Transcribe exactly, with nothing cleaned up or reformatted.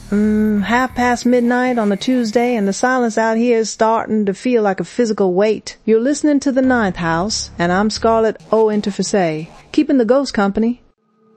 Mm, half past midnight on a Tuesday, and the silence out here is starting to feel like a physical weight. You're listening to The Ninth House, and I'm Scarlett O'Interfacet, keeping the ghost company.